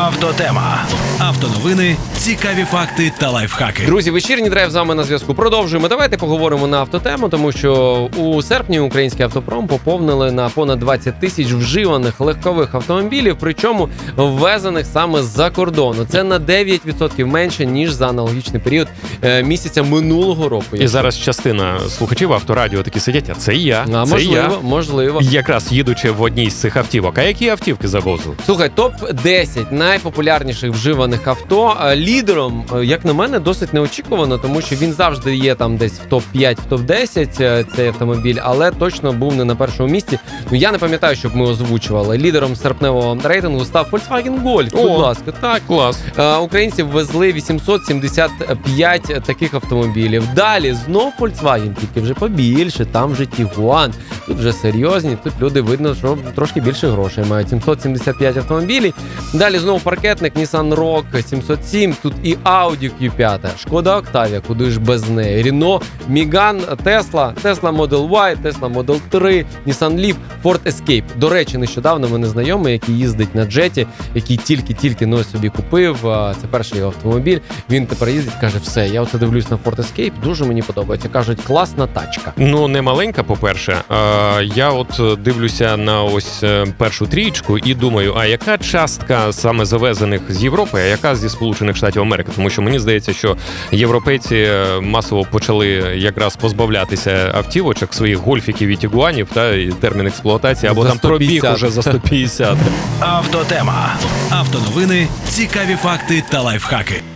Автотема. Автоновини, цікаві факти та лайфхаки. Друзі, вечірній драйв з вами на зв'язку. Продовжуємо. Давайте поговоримо на автотему, тому що у серпні український автопром поповнили на понад 20 тисяч вживаних легкових автомобілів, причому ввезених саме з-за кордону. Це на 9% менше, ніж за аналогічний період місяця минулого року. І зараз частина слухачів авторадіо такі сидять, а це я, Можливо. Якраз їдучи в одній з цих автівок. А які автівки завозили? Слухай, топ-10 найпопулярніших вживаних авто. Лідером, як на мене, досить неочікувано, тому що він завжди є там десь в топ-5, в топ-10 цей автомобіль, але точно був не на першому місці. Ну, я не пам'ятаю, щоб ми озвучували. Лідером серпневого рейтингу став Volkswagen Golf. Будь ласка, так. Клас. Українці ввезли 875 таких автомобілів. Далі знов Volkswagen, тільки вже побільше, там вже Tiguan. Тут вже серйозні, тут люди, видно, що трошки більше грошей мають. 775 автомобілів. Далі знову паркетник Nissan Rogue 707, тут і Audi Q5, Шкода Octavia, куди ж без неї, Renault, Megane, Tesla Model Y, Tesla Model 3, Nissan Leaf, Ford Escape. До речі, нещодавно в мене знайомий, який їздить на джеті, який тільки собі купив, це перший його автомобіль, він тепер їздить, каже, все, я оце дивлюсь на Ford Escape, дуже мені подобається, кажуть, класна тачка. Ну, не маленька, по-перше. Я от дивлюся на ось першу трійку і думаю, а яка частка саме завезених з Європи, а яка зі Сполучених Штатів Америки? Тому що мені здається, що європейці масово почали якраз позбавлятися автівочок, своїх гольфіків і тігуанів, та і термін експлуатації, або За там пробіг 150. уже за 150. Автотема. Автоновини, цікаві факти та лайфхаки.